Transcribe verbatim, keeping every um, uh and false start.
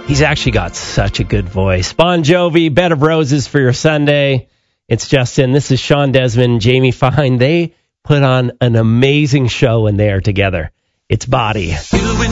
He's actually got such a good voice. Bon Jovi, Bed of Roses for your Sunday. It's Justin. This is Sean Desmond, Jamie Fine. They put on an amazing show when they are together. It's Body.